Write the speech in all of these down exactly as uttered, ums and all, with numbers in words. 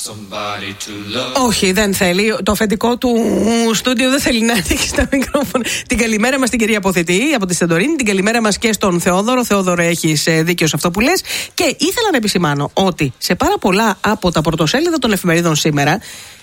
Όχι, δεν θέλει. Το αφεντικό του στούντιο δεν θέλει να ανοίξει τα μικρόφωνα. Την καλημέρα μας στην κυρία Αποθητή από τη Σαντορίνη. Την καλημέρα μας και στον Θεόδωρο. Θεόδωρο, έχεις δίκιο σε αυτό που λες. Και ήθελα να επισημάνω ότι σε πάρα πολλά από τα πρωτοσέλιδα των εφημερίδων σήμερα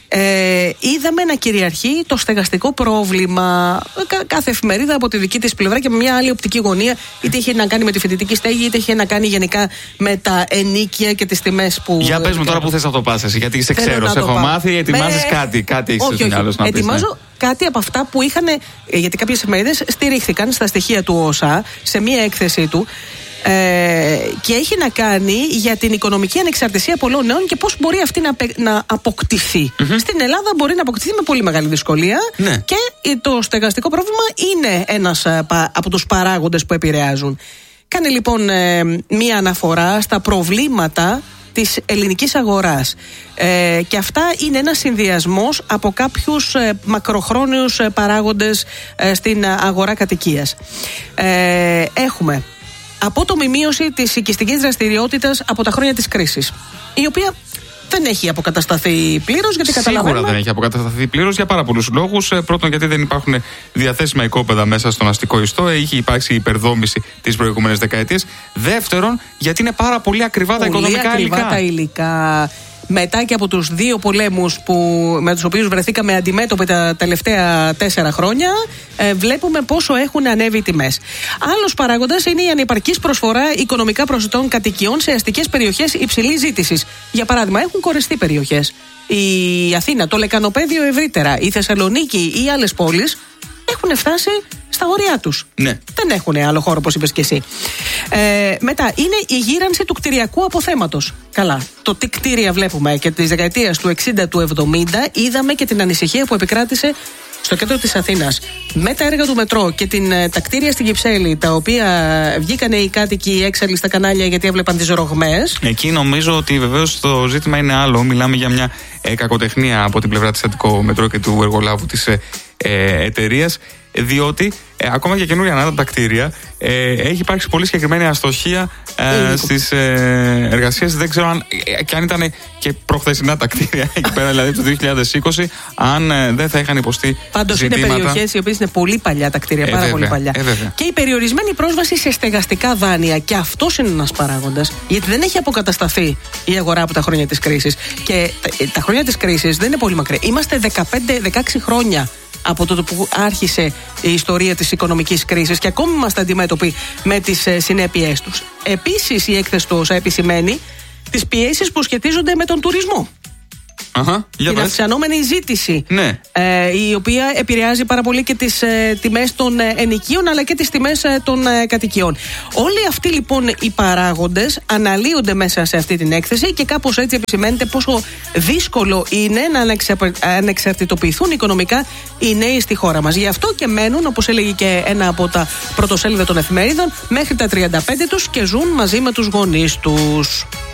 Ε, είδαμε να κυριαρχεί το στεγαστικό πρόβλημα. Κα, κάθε εφημερίδα από τη δική της πλευρά και με μια άλλη οπτική γωνία, είτε είχε να κάνει με τη φοιτητική στέγη, είτε είχε να κάνει γενικά με τα ενίκια και τις τιμές που. Για πες μου τώρα που θες να το πας εσύ, γιατί σε ξέρω, σε έχω μάθει, ετοιμάζεις με... κάτι, κάτι έχεις στο μυαλό σου να πεις. Ετοιμάζω ναι. κάτι από αυτά που είχαν, γιατί κάποιες εφημερίδες στηρίχθηκαν στα στοιχεία του ΟΣΑ σε μια έκθεσή του. Ε, και έχει να κάνει για την οικονομική ανεξαρτησία πολλών νέων και πώς μπορεί αυτή να, να αποκτηθεί. Mm-hmm. Στην Ελλάδα μπορεί να αποκτηθεί με πολύ μεγάλη δυσκολία ναι. και το στεγαστικό πρόβλημα είναι ένας από τους παράγοντες που επηρεάζουν. Κάνει λοιπόν ε, μία αναφορά στα προβλήματα της ελληνικής αγοράς ε, και αυτά είναι ένας συνδυασμός από κάποιους ε, μακροχρόνιους ε, παράγοντες ε, στην αγορά κατοικίας. Ε, έχουμε απότομη μείωση της οικιστικής δραστηριότητας από τα χρόνια της κρίσης, η οποία δεν έχει αποκατασταθεί πλήρως, γιατί καταλαβαίνουμε. Σίγουρα δεν έχει αποκατασταθεί πλήρως για πάρα πολλούς λόγους. Πρώτον, γιατί δεν υπάρχουν διαθέσιμα οικόπεδα μέσα στον αστικό ιστό, έχει υπάρξει υπερδόμηση τις προηγούμενες δεκαετίες. Δεύτερον, γιατί είναι πάρα πολύ ακριβά πολύ τα οικονομικά ακριβά υλικά. Τα υλικά. Μετά και από τους δύο πολέμους που, με τους οποίους βρεθήκαμε αντιμέτωποι τα τελευταία τέσσερα χρόνια, ε, βλέπουμε πόσο έχουν ανέβει οι τιμές. Άλλος παράγοντας είναι η ανυπαρκής προσφορά οικονομικά προσιτών κατοικιών σε αστικές περιοχές υψηλής ζήτησης. Για παράδειγμα, έχουν κορεστεί περιοχές. Η Αθήνα, το Λεκανοπαίδιο ευρύτερα, η Θεσσαλονίκη ή άλλες πόλεις έχουν φτάσει στα όρια τους. Ναι. Δεν έχουν άλλο χώρο, όπως είπες και εσύ. Ε, μετά είναι η γύρανση του κτηριακού αποθέματος. Καλά. Το τι κτίρια βλέπουμε και τις δεκαετίες του εξήντα του εβδομήντα, είδαμε και την ανησυχία που επικράτησε στο κέντρο της Αθήνας. Με τα έργα του μετρό και την, τα κτίρια στην Κυψέλη, τα οποία βγήκανε οι κάτοικοι έξαλλοι στα κανάλια γιατί έβλεπαν τις ρογμές. Εκεί νομίζω ότι βεβαίως το ζήτημα είναι άλλο. Μιλάμε για μια ε, κακοτεχνία από την πλευρά της Αττικό Μετρό και του εργολάβου της ε, ε, εταιρείας. Διότι ε, ακόμα και καινούργια ανάτα τα κτίρια ε, έχει υπάρξει πολύ συγκεκριμένη αστοχία ε, στις ε, εργασίες. Δεν ξέρω αν, ε, και αν ήταν και προχθεσινά τα κτίρια εκεί πέρα, δηλαδή το δύο χιλιάδες είκοσι, αν ε, δεν θα είχαν υποστεί. Πάντως ζητήματα. Είναι περιοχές οι οποίες είναι πολύ παλιά τα κτίρια, ε, πάρα βέβαια, πολύ παλιά. Ε, και η περιορισμένη πρόσβαση σε στεγαστικά δάνεια. Και αυτός είναι ένας παράγοντας. Γιατί δεν έχει αποκατασταθεί η αγορά από τα χρόνια της κρίσης. Και τα, τα χρόνια της κρίσης δεν είναι πολύ μακριά. Είμαστε δεκαπέντε δεκαέξι χρόνια από τότε που άρχισε η ιστορία της οικονομικής κρίσης και ακόμη είμαστε αντιμέτωποι με τις ε, συνέπειές τους. Επίσης, η έκθεση του ΩΣΑ επισημαίνει τις πιέσεις που σχετίζονται με τον τουρισμό. Αχα, για την αυξανόμενη ζήτηση, ναι. ε, η οποία επηρεάζει πάρα πολύ και τις ε, τιμές των ε, ενοικίων αλλά και τις τιμές ε, των ε, κατοικιών. Όλοι αυτοί λοιπόν οι παράγοντες αναλύονται μέσα σε αυτή την έκθεση και κάπως έτσι επισημαίνεται πόσο δύσκολο είναι να ανεξα... ανεξαρτητοποιηθούν οικονομικά οι νέοι στη χώρα μας. Γι' αυτό και μένουν, όπως έλεγε και ένα από τα πρωτοσέλιδα των εφημερίδων, μέχρι τα τριάντα πέντε τους και ζουν μαζί με τους γονείς τους.